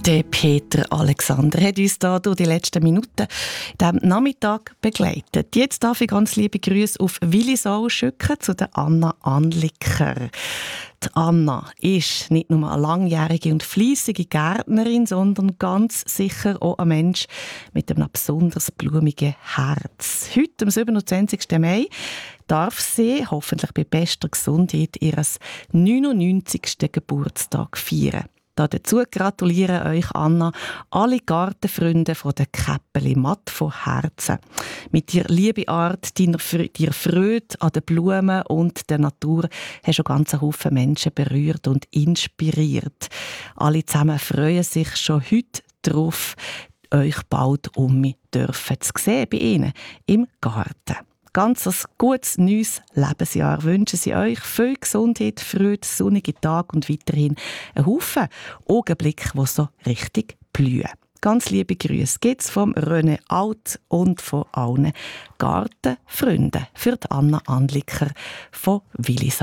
Der Peter Alexander hat uns hier durch die letzten Minuten diesem Nachmittag begleitet. Jetzt darf ich ganz liebe Grüße auf Willisau schicken zu der Anna Anliker. Die Anna ist nicht nur eine langjährige und fleissige Gärtnerin, sondern ganz sicher auch ein Mensch mit einem besonders blumigen Herz. Heute, am 27. Mai, darf sie, hoffentlich bei bester Gesundheit, ihren 99. Geburtstag feiern. Dazu gratulieren euch, Anna, alle Gartenfreunde von der Käppeli Matt von Herzen. Mit ihrer lieben Art, deiner Freude an den Blumen und der Natur hast du ganz Haufen Menschen berührt und inspiriert. Alle zusammen freuen sich schon heute darauf, euch bald um mich dürfen zu sehen bei ihnen im Garten. Ganz ein gutes, neues Lebensjahr wünschen sie euch. Viel Gesundheit, Freude, sonnige Tage und weiterhin einen Haufen Augenblicke, die so richtig blühen. Ganz liebe Grüße gibt's vom René Alt und von allen Gartenfreunden für die Anna Anliker von Willisau.